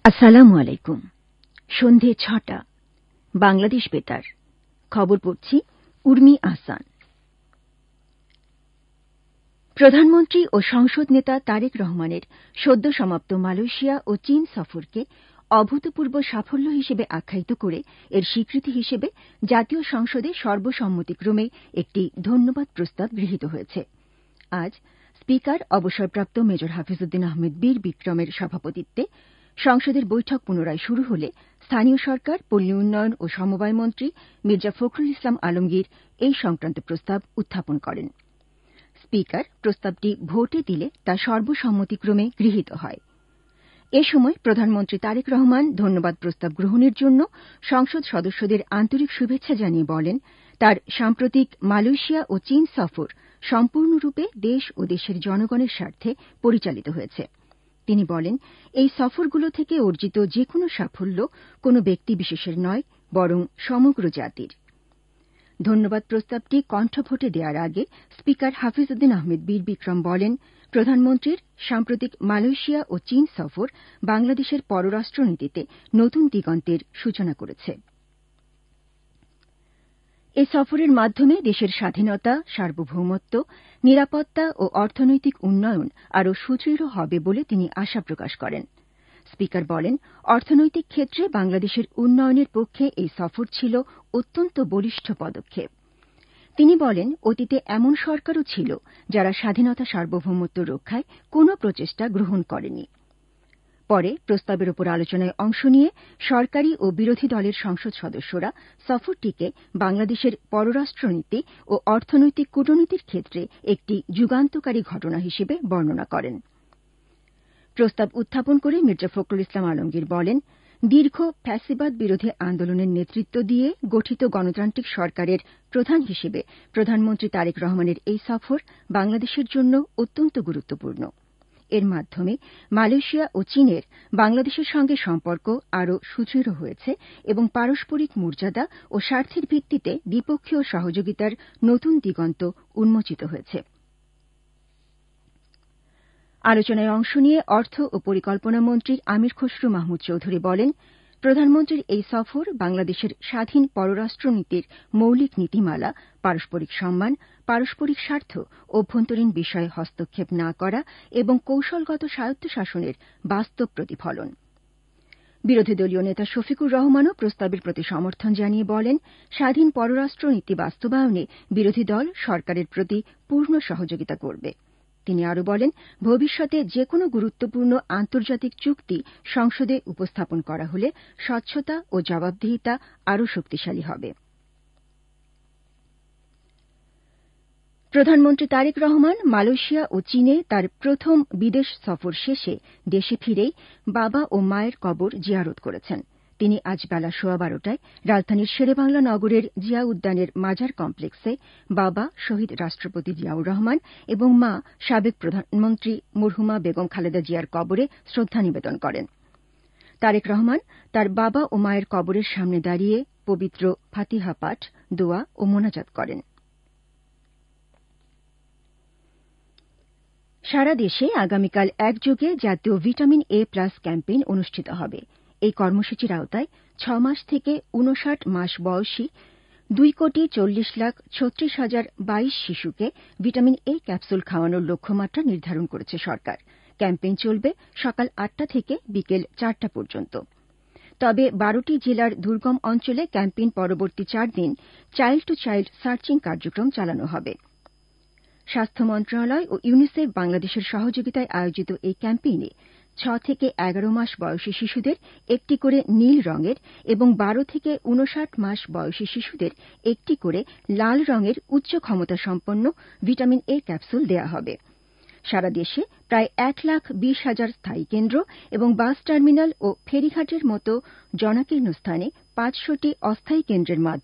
আসসালামু আলাইকুম। সন্ধে ৬টা বাংলাদেশ বেতার খবর পড়ছি উর্মি আহসান। প্রধানমন্ত্রী ও সংসদ নেতা তারেক রহমানের সদ্য সমাপ্ত মালয়েশিয়া ও চীন সফরকে অভূতপূর্ব সাফল্য হিসেবে আখ্যায়িত করে এর স্বীকৃতি হিসেবে জাতীয় সংসদে সর্বসম্মতিক্রমে একটি ধন্যবাদ প্রস্তাব গৃহীত হয়েছে। আজ স্পিকার অবসরপ্রাপ্ত মেজর হাফিজউদ্দিন আহমেদ বীর বিক্রমের সভাপতিত্বে সংসদের বৈঠক পুনরায় শুরু হলে স্থানীয় সরকার, পল্লী উন্নয়ন ও সমবায় মন্ত্রী মির্জা ফখরুল ইসলাম আলমগীর এই সংক্রান্ত প্রস্তাব উত্থাপন করেন। স্পিকার প্রস্তাবটি ভোটে দিলে তা সর্বসম্মতিক্রমে গৃহীত হয়। এ সময় প্রধানমন্ত্রী তারেক রহমান ধন্যবাদ প্রস্তাব গ্রহণের জন্য সংসদ সদস্যদের আন্তরিক শুভেচ্ছা জানিয়ে বলেন, তার সাম্প্রতিক মালয়েশিয়া ও চীন সফর সম্পূর্ণরূপে দেশ ও দেশের জনগণের স্বার্থে পরিচালিত হয়েছে। তিনি বলেন, এই সফরগুলো থেকে অর্জিত যেকোনো সাফল্য কোনো ব্যক্তিবিশেষের নয়, বরং সমগ্র জাতির। ধন্যবাদ প্রস্তাবটি কণ্ঠভোটে দেওয়ার আগে স্পিকার হাফিজউদ্দিন আহমেদ বীর বিক্রম বলেন, প্রধানমন্ত্রীর সাম্প্রতিক মালয়েশিয়া ও চীন সফর বাংলাদেশের পররাষ্ট্রনীতিতে নতুন দিগন্তের সূচনা করেছে। এই সফরের মাধ্যমে দেশের স্বাধীনতা, সার্বভৌমত্ব, নিরাপত্তা ও অর্থনৈতিক উন্নয়ন আরও সুদৃঢ় হবে বলে তিনি আশা প্রকাশ করেন। স্পিকার বলেন, অর্থনৈতিক ক্ষেত্রে বাংলাদেশের উন্নয়নের পক্ষে এই সফর ছিল অত্যন্ত বলিষ্ঠ পদক্ষেপ। তিনি বলেন, অতীতে এমন সরকারও ছিল যারা স্বাধীনতা, সার্বভৌমত্ব রক্ষায় কোনো প্রচেষ্টা গ্রহণ করেনি। পরে প্রস্তাবের উপর আলোচনায় অংশ নিয়ে সরকারি ও বিরোধী দলের সংসদ সদস্যরা সফরটিকে বাংলাদেশের পররাষ্ট্রনীতি ও অর্থনৈতিক কূটনীতির ক্ষেত্রে একটি যুগান্তকারী ঘটনা হিসেবে বর্ণনা করেন। প্রস্তাব উত্থাপন করে মির্জা ফখরুল ইসলাম আলমগীর বলেন, দীর্ঘ ফ্যাসিবাদ বিরোধী আন্দোলনের নেতৃত্ব দিয়ে গঠিত গণতান্ত্রিক সরকারের প্রধান হিসেবে প্রধানমন্ত্রী তারেক রহমানের এই সফর বাংলাদেশের জন্য অত্যন্ত গুরুত্বপূর্ণ। এর মাধ্যমে মালয়েশিয়া ও চীনের বাংলাদেশের সঙ্গে সম্পর্ক আরও সুদৃঢ় হয়েছে এবং পারস্পরিক মর্যাদা ও স্বার্থের ভিত্তিতে দ্বিপক্ষীয় সহযোগিতার নতুন দিগন্ত উন্মোচিত হয়েছে। আলোচনায় অংশ নিয়ে অর্থ ও পরিকল্পনা মন্ত্রী আমির খসরু মাহমুদ চৌধুরী বলেন, প্রধানমন্ত্রীর এই সফর বাংলাদেশের স্বাধীন পররাষ্ট্রনীতির মৌলিক নীতিমালা, পারস্পরিক সম্মান, পারস্পরিক স্বার্থ, অভ্যন্তরীণ বিষয়ে হস্তক্ষেপ না করা এবং কৌশলগত স্বায়ত্তশাসনের বাস্তব প্রতিফলন। বিরোধী দলীয় নেতা শফিকুর রহমানও প্রস্তাবের প্রতি সমর্থন জানিয়ে বলেন, স্বাধীন পররাষ্ট্রনীতি বাস্তবায়নে বিরোধী দল সরকারের প্রতি পূর্ণ সহযোগিতা করবে। তিনি আরও বলেন, ভবিষ্যতে যেকোনো গুরুত্বপূর্ণ আন্তর্জাতিক চুক্তি সংসদে উপস্থাপন করা হলে স্বচ্ছতা ও জবাবদিহিতা আরও শক্তিশালী হবে। প্রধানমন্ত্রী তারেক রহমান মালয়েশিয়া ও চীনে তার প্রথম বিদেশ সফর শেষে দেশে ফিরেই বাবা ও মায়ের কবর জিয়ারত করেছেন। তিনি আজ বেলা 12:15টায় রাজধানীর শেরেবাংলা নগরের জিয়া উদ্যানের মাজার কমপ্লেক্সে বাবা শহীদ রাষ্ট্রপতি জিয়াউর রহমান এবং মা সাবেক প্রধানমন্ত্রী মরহুমা বেগম খালেদা জিয়ার কবরে শ্রদ্ধা নিবেদন করেন। তারেক রহমান তার বাবা ও মায়ের কবরের সামনে দাঁড়িয়ে পবিত্র ফাতিহা পাঠ, দোয়া ও মোনাজাত করেন। সারা দেশে আগামীকাল একযোগে জাতীয় ভিটামিন এ প্লাস ক্যাম্পেইন অনুষ্ঠিত হবে। এই কর্মসূচির আওতায় 6 মাস থেকে 59 মাস বয়সী 2,40,36,022 শিশুকে ভিটামিন এ ক্যাপসুল খাওয়ানোর লক্ষ্যমাত্রা নির্ধারণ করেছে সরকার। ক্যাম্পেইন চলবে সকাল 8টা থেকে বিকেল 4টা পর্যন্ত। তবে 12টি জেলার দুর্গম অঞ্চলে ক্যাম্পেইন পরবর্তী 4 দিন চাইল্ড টু চাইল্ড সার্চিং কার্যক্রম চালানো হবে। স্বাস্থ্য মন্ত্রণালয় ও ইউনিসেফ বাংলাদেশের সহযোগিতায় আয়োজিত এই ক্যাম্পেইনে 6 থেকে 11 মাস বয়সী শিশুদের একটি করে নীল রঙের এবং 12 থেকে 59 মাস বয়সী শিশুদের একটি করে লাল রঙের উচ্চ ক্ষমতা সম্পন্ন ভিটামিন এ ক্যাপসুল দেওয়া হবে। সারা দেশে প্রায় 1,20,000 স্থায়ী কেন্দ্র এবং বাস টার্মিনাল ও ফেরিঘাটের মতো জনাকীর্ণ স্থানে 500টি অস্থায়ী কেন্দ্রের মাধ্যমে